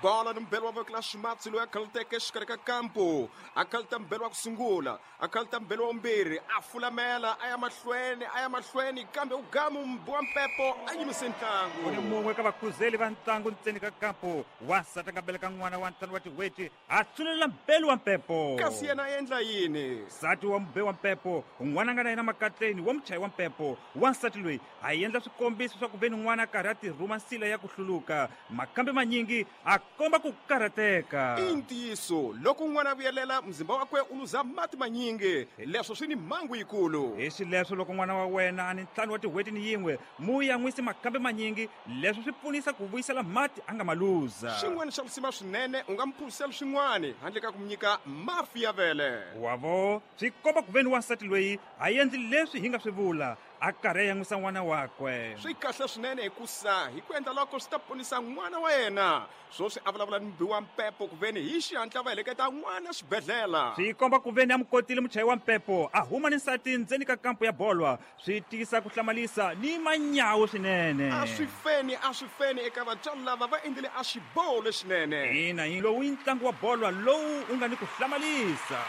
bola no mbelo wa kla Schmatsi loyi a khalteke exikarhi ka kampo a khalta mbelo wa ku sungula a khalta mbelo wa vumbirhi a fulamela a ya mahlweni kambe ugamu mbowa mpepo a yimise ntlangu kuni mumwe ka vakhuzeli va ntlangu ntseni ka kampo wansati a nga beleka n'wana wa ntlhanu wa tiweti a tsulela mbelo wa mpepo kasi yena a endla yini nsati wa mube wa mpepo n'wana a nga na yena makatleni wa muchayi wa mpepo wansati loyi a endla swikombiso swa ku veni n'wana a karhi a tirhuma nsila ya ku hluluka makambe manyingi a komba ku karhateka i ntiyiso loko n'wana a vuyelela mzimba wakwe u luza mati manyingi leswo swi ni mhangu yikulu hi swileswo loko n'wana wa wena a ni ntlhanu wa tiweti ni yin'we mu ya n'wisi makambe manyingi leswi swi pfunisa ku vuyisela mati a nga ma luza xin'wana xa lusima swinene u nga mi phusela swin'wana handle ka ku mi nyika mafi ya vele wavo swi komba ku veni wansati loyi a endli leswi hi nga swi vula a karhi a yan'wisa n'wana wakwe swi kahle swinene hikusa hi ku endla loko swi ta ponisa n'wana wa yena swoswi a vulavula ni mbiwa mpepo ku veni hi xihatla va heleketa n'wana xibedhlela swi komba ku veni a mukotile muchayi wa mpepo a huma ni nsati ndzeni ka kampo ya bolwa swi tisa ku hlamalisa ni manyawu swinene a swi feni eka vatswari lava va endlile a xiboho lexinene ina hi lowu i ntlangu wa bolwa lowu u nga ni ku hlamalisa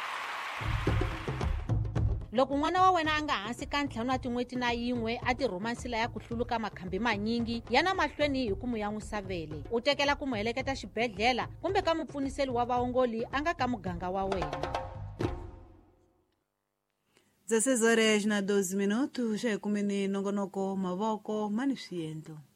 loko n'wana wa wena a nga hansi ka ntlhanu wa tin'weti na yin'we a tirhuma nsila ya ku hluluka makhambi manyingi yana mahlweni hi ku mu yan'wisa vele u tekela ku mu heleketa xibedhlela kumbe ka mupfuniseli wa vaongoli a nga ka muganga wa wena 16 horas na 12 minutos já é comendo nongonoko mavoko mani swiendlo